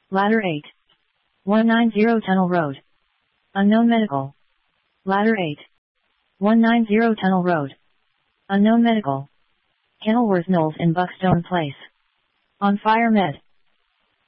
Ladder 8. 190 Tunnel Road. Unknown medical. Ladder 8. 190 Tunnel Road. Unknown medical. Kenilworth Knowles in Buckstone Place. On fire med.